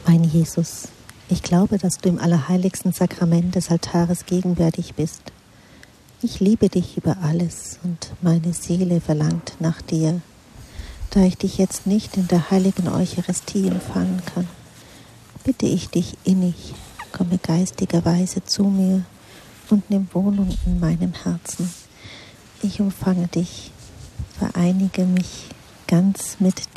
Mein Jesus, ich glaube, dass du im allerheiligsten Sakrament des Altares gegenwärtig bist. Ich liebe dich über alles und meine Seele verlangt nach dir. Da ich dich jetzt nicht in der heiligen Eucharistie empfangen kann, bitte ich dich innig, komme geistigerweise zu mir und nimm Wohnung in meinem Herzen. Ich umfange dich, vereinige mich ganz mit